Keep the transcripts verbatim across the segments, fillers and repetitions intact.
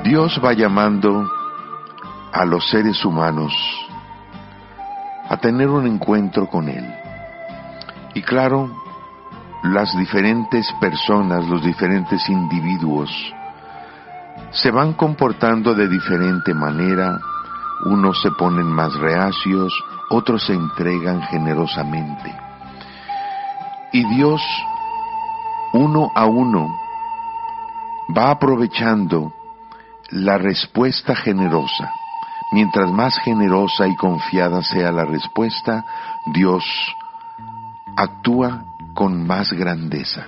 Dios va llamando a los seres humanos a tener un encuentro con Él. Y claro, las diferentes personas, los diferentes individuos, se van comportando de diferente manera. Unos se ponen más reacios, otros se entregan generosamente. Y Dios, uno a uno, va aprovechando la respuesta generosa. Mientras más generosa y confiada sea la respuesta, Dios actúa con más grandeza.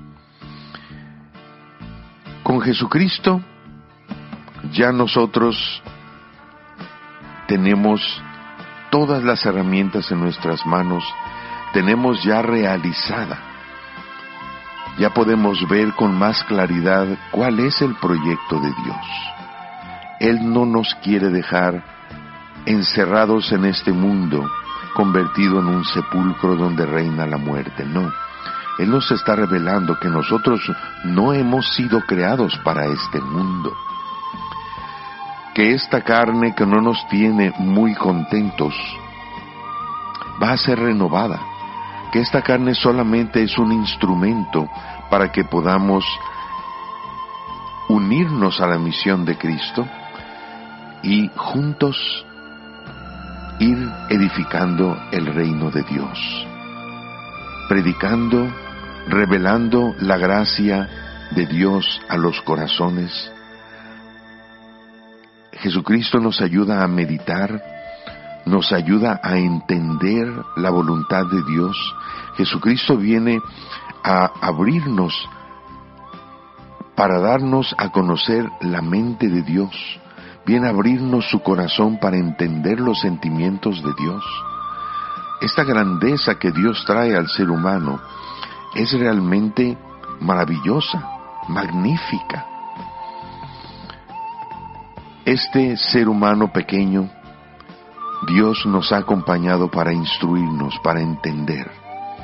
Con Jesucristo, ya nosotros tenemos todas las herramientas en nuestras manos, tenemos ya realizada. Ya podemos ver con más claridad cuál es el proyecto de Dios. Él no nos quiere dejar encerrados en este mundo, convertido en un sepulcro donde reina la muerte. No, Él nos está revelando que nosotros no hemos sido creados para este mundo. Que esta carne que no nos tiene muy contentos va a ser renovada. Que esta carne solamente es un instrumento para que podamos unirnos a la misión de Cristo y juntos ir edificando el reino de Dios, predicando, revelando la gracia de Dios a los corazones. Jesucristo nos ayuda a meditar, nos ayuda a entender la voluntad de Dios. Jesucristo viene a abrirnos para darnos a conocer la mente de Dios. Viene a abrirnos su corazón para entender los sentimientos de Dios. Esta grandeza que Dios trae al ser humano es realmente maravillosa, magnífica. Este ser humano pequeño, Dios nos ha acompañado para instruirnos, para entender.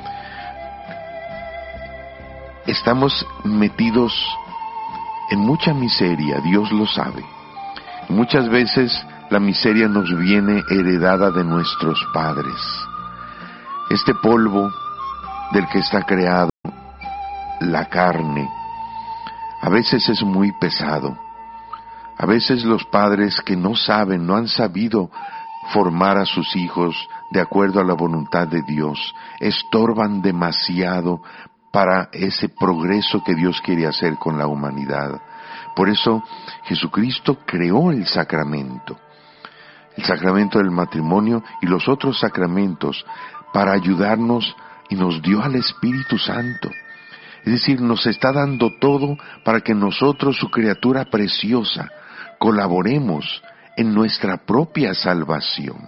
Estamos metidos en mucha miseria, Dios lo sabe. Muchas veces la miseria nos viene heredada de nuestros padres. Este polvo del que está creado la carne, a veces es muy pesado. A veces los padres que no saben, no han sabido formar a sus hijos de acuerdo a la voluntad de Dios, estorban demasiado para ese progreso que Dios quiere hacer con la humanidad. Por eso Jesucristo creó el sacramento, el sacramento del matrimonio y los otros sacramentos para ayudarnos, y nos dio al Espíritu Santo. Es decir, nos está dando todo para que nosotros, su criatura preciosa, colaboremos en nuestra propia salvación.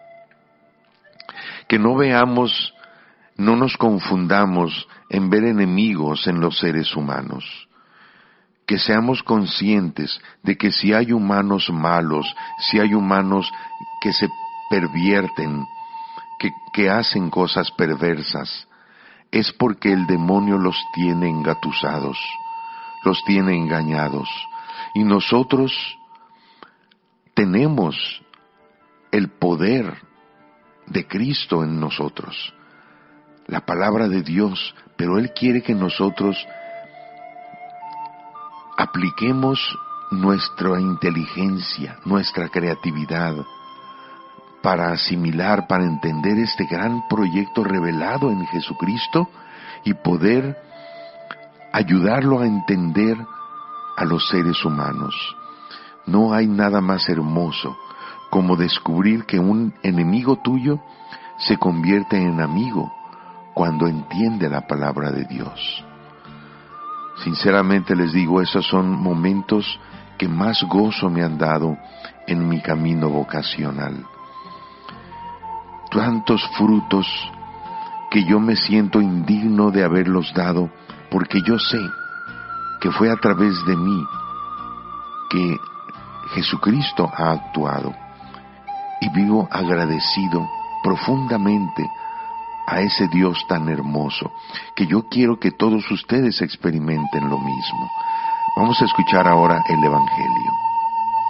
Que no veamos, no nos confundamos en ver enemigos en los seres humanos. Que seamos conscientes de que si hay humanos malos, si hay humanos que se pervierten, que, que hacen cosas perversas, es porque el demonio los tiene engatusados, los tiene engañados. Y nosotros tenemos el poder de Cristo en nosotros, la palabra de Dios, pero Él quiere que nosotros apliquemos nuestra inteligencia, nuestra creatividad, para asimilar, para entender este gran proyecto revelado en Jesucristo y poder ayudarlo a entender a los seres humanos. No hay nada más hermoso como descubrir que un enemigo tuyo se convierte en amigo cuando entiende la palabra de Dios. Sinceramente les digo, esos son momentos que más gozo me han dado en mi camino vocacional. Tantos frutos que yo me siento indigno de haberlos dado, porque yo sé que fue a través de mí que Jesucristo ha actuado, y vivo agradecido profundamente a ese Dios tan hermoso, que yo quiero que todos ustedes experimenten lo mismo. Vamos a escuchar ahora el Evangelio.